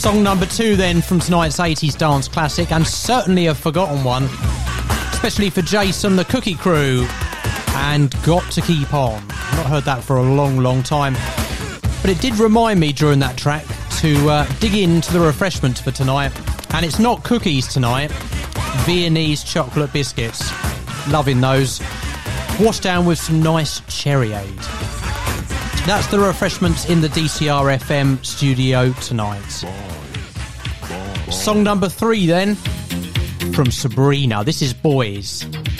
Song number 2 then from tonight's 80s dance classic, and certainly a forgotten one, especially for Jason, the Cookie Crew, and Got to Keep On. I've not heard that for a long time, but it did remind me during that track to dig into the refreshments for tonight, and it's not cookies tonight, Viennese chocolate biscuits. Loving those. Washed down with some nice cherryade. That's the refreshments in the DCR FM studio tonight. Song number 3 then, from Sabrina. This is Boys.